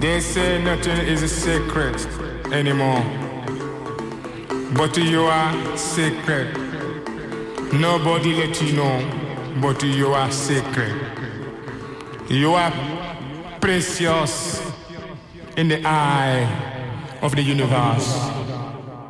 They say nothing is a secret anymore, but you are sacred. Nobody let you know, but you are sacred. You are precious in the eye of the universe.